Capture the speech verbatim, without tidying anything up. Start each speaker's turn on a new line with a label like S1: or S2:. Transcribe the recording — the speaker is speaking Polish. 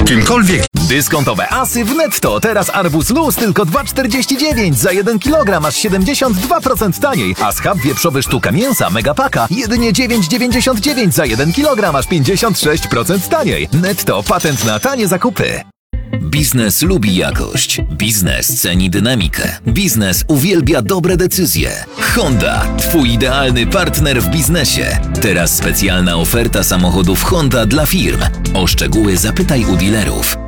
S1: kimkolwiek.
S2: Dyskontowe asy w Netto. Teraz arbuz luz tylko dwa czterdzieści dziewięć za jeden kilogram, aż siedemdziesiąt dwa procent taniej. A schab wieprzowy sztuka mięsa Megapaka jedynie dziewięć dziewięćdziesiąt dziewięć za jeden kilogram, aż pięćdziesiąt sześć procent taniej. Netto, patent na tanie zakupy.
S3: Biznes lubi jakość. Biznes ceni dynamikę. Biznes uwielbia dobre decyzje. Honda, twój idealny partner w biznesie. Teraz specjalna oferta samochodów Honda dla firm. O szczegóły zapytaj u dealerów.